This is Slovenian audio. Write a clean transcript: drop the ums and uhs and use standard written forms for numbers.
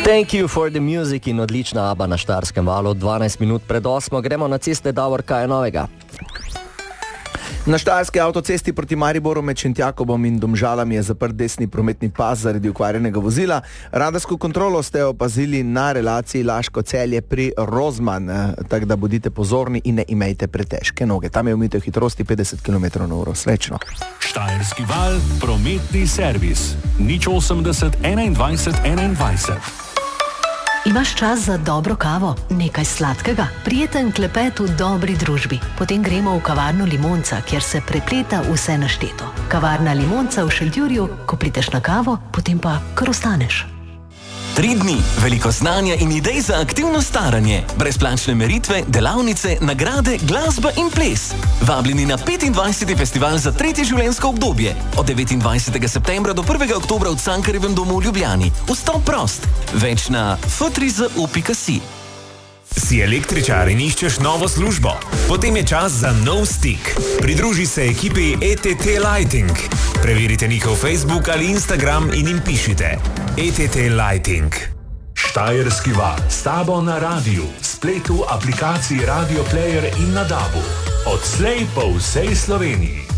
Thank you for the music in odlična ABBA na Štajerskem valu. 12 minut pred 8. Gremo na ceste. Davor, kaj je novega? Na štajerski avtocesti proti Mariboru med Šentjakobom in Domžalami je zaprt desni prometni pas zaradi ukvarjenega vozila. Radarsko kontrolo ste opazili na relaciji Laško-Celje pri Rozman, tako da bodite pozorni in ne imejte pretežke noge. Tam je omejitev hitrosti 50 km/h. Srečno. Štajerski val, prometni servis. 080 21 21. Imaš čas za dobro kavo, nekaj sladkega, prijeten klepet v dobri družbi. Potem gremo v kavarno Limonca, kjer se prepleta vse našteto. Kavarna Limonca v Šentjurju, ko prideš na kavo, potem pa kar ostaneš. 3 dni, veliko znanja in idej za aktivno staranje. Brezplačne meritve, delavnice, nagrade, glasba in ples. Vabljeni na 25. festival za 3. življenjsko obdobje. Od 29. septembra do 1. oktobra v Cankarjevem domu v Ljubljani. Vstop prost. Več na f3z.si. Si električar in iščeš novo službo? Potem je čas za nov stik. Pridruži se ekipi ETT Lighting. Preverite njihov Facebook ali Instagram in jim pišite ETT Lighting. Štajerski val, s tabo na radiju, spletu, aplikaciji Radio Player in na DAB-u. Odslej po vsej Sloveniji.